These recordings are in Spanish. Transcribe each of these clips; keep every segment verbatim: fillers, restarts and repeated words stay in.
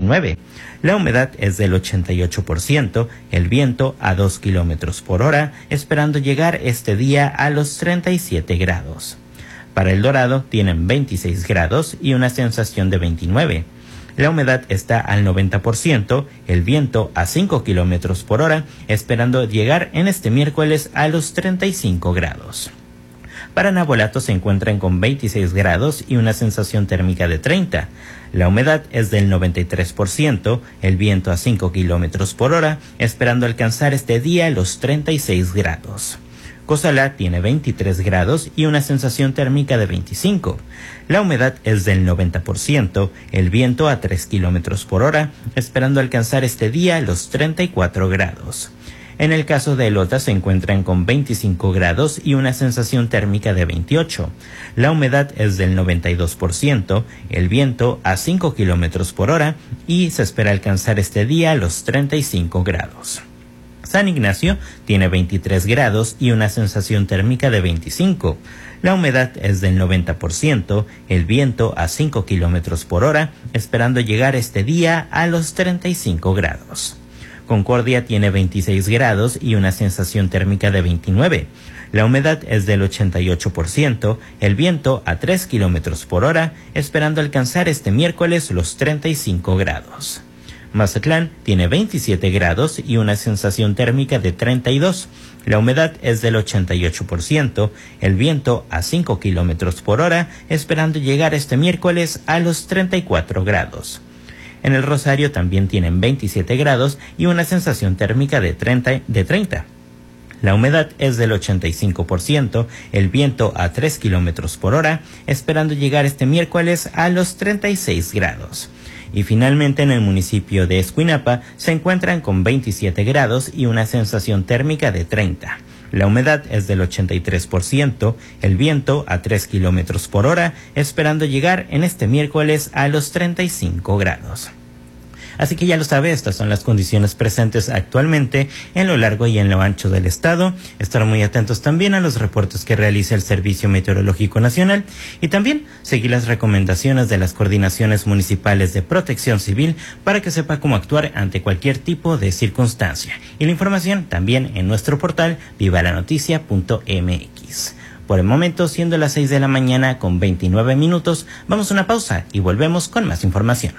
veintinueve. La humedad es del ochenta y ocho por ciento, el viento a dos kilómetros por hora, esperando llegar este día a los treinta y siete grados. Para El Dorado tienen veintiséis grados y una sensación de veintinueve. La humedad está al noventa por ciento, el viento a cinco kilómetros por hora, esperando llegar en este miércoles a los treinta y cinco grados. Para Navolato se encuentran con veintiséis grados y una sensación térmica de treinta. La humedad es del noventa y tres por ciento, el viento a cinco kilómetros por hora, esperando alcanzar este día los treinta y seis grados. Cozalá tiene veintitrés grados y una sensación térmica de veinticinco. La humedad es del noventa por ciento, el viento a tres kilómetros por hora, esperando alcanzar este día los treinta y cuatro grados. En el caso de Elota se encuentran con veinticinco grados y una sensación térmica de veintiocho. La humedad es del noventa y dos por ciento, el viento a cinco kilómetros por hora y se espera alcanzar este día los treinta y cinco grados. San Ignacio tiene veintitrés grados y una sensación térmica de veinticinco. La humedad es del noventa por ciento, el viento a cinco kilómetros por hora, esperando llegar este día a los treinta y cinco grados. Concordia tiene veintiséis grados y una sensación térmica de veintinueve. La humedad es del ochenta y ocho por ciento, el viento a tres kilómetros por hora, esperando alcanzar este miércoles los treinta y cinco grados. Mazatlán tiene veintisiete grados y una sensación térmica de treinta y dos. La humedad es del ochenta y ocho por ciento, el viento a cinco kilómetros por hora, esperando llegar este miércoles a los treinta y cuatro grados. En el Rosario también tienen veintisiete grados y una sensación térmica de treinta, de treinta. La humedad es del ochenta y cinco por ciento, el viento a tres kilómetros por hora, esperando llegar este miércoles a los treinta y seis grados. Y finalmente en el municipio de Escuinapa se encuentran con veintisiete grados y una sensación térmica de treinta. La humedad es del ochenta y tres por ciento, el viento a tres kilómetros por hora, esperando llegar en este miércoles a los treinta y cinco grados. Así que ya lo sabe, estas son las condiciones presentes actualmente en lo largo y en lo ancho del estado. Estar muy atentos también a los reportes que realiza el Servicio Meteorológico Nacional y también seguir las recomendaciones de las coordinaciones municipales de protección civil para que sepa cómo actuar ante cualquier tipo de circunstancia. Y la información también en nuestro portal viva la noticia punto m x. Por el momento, siendo las seis de la mañana con veintinueve minutos, vamos a una pausa y volvemos con más información.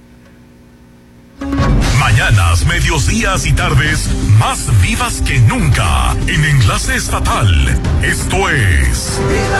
Mañanas, medios días y tardes más vivas que nunca en Enlace Estatal. Esto es